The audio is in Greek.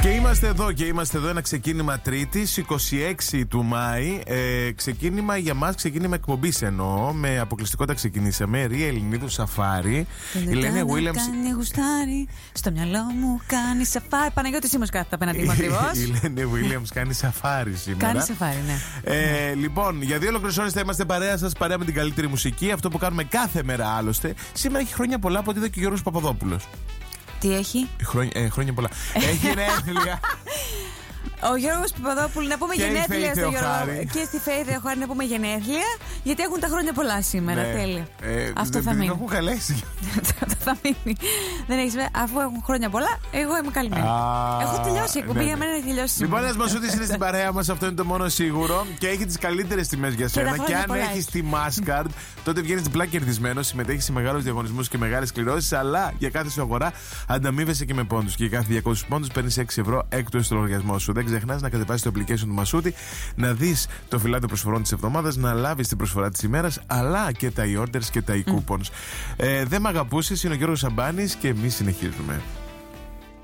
Και είμαστε εδώ ένα ξεκίνημα Τρίτης, 26 του Μάη. Ξεκίνημα για μας, ξεκίνημα εκπομπής εννοώ. Με αποκλειστικότητα ξεκινήσαμε. Ρία Ελληνίδου Σαφάρι. Η Λένε Williams. Κάνει γουστάρι, στο μυαλό μου κάνει σαφάρι. Παναγιώτη Σίμος κάθεται απέναντί μου ακριβώς. Η Λένε Williams κάνει σαφάρι σήμερα. Κάνει σαφάρι, ναι. Λοιπόν, για 2 ολόκληρες ώρες θα είμαστε παρέα σας, παρέα με την καλύτερη μουσική. Αυτό που κάνουμε κάθε μέρα άλλωστε. Σήμερα έχει χρόνια πολλά από ό,τι είδα και ο Γιώργος Παπαδόπουλος. Τι έχει? Χρόνια πολλά. Έχει γενέθλια. Ο Γιώργος Παπαδόπουλου, να πούμε γενέθλια στο Γιώργο. Και στη Φέη Θεοχάρη να πούμε γενέθλια, γιατί έχουν τα χρόνια πολλά σήμερα. Ναι. Τέλεια. Αυτό θα μείνει. Δεν έχουν καλέσει. Θα μείνει. Δεν έχεις βέβαια, αφού έχουν χρόνια πολλά, εγώ είμαι καλυμμένη. Έχω τελειώσει η εκπομπή, για μένα έχει τελειώσει. Λοιπόν, ένας Μασούτης είναι στην παρέα μας, αυτό είναι το μόνο σίγουρο. Και έχει τις καλύτερες τιμές για σένα. Και αν έχεις τη Mastercard, τότε βγαίνεις διπλά κερδισμένος, συμμετέχεις σε μεγάλους διαγωνισμούς και μεγάλες κληρώσεις. Αλλά για κάθε σου αγορά ανταμείβεσαι και με πόντους. Και για κάθε 200 πόντους παίρνεις 6 ευρώ έκτος στο λογαριασμό σου. Δεν ξεχνάς να κατεβάσεις το application του Μασούτη, να δεις το φυλάδιο προσφορών της εβδομάδας, να λάβεις την προσφορά της ημέρας, αλλά και τα e-orders και τα e-coupons. Δεν μ' αγαπούσες, είναι ο Γιώργος Σαμπάνης και εμείς συνεχίζουμε.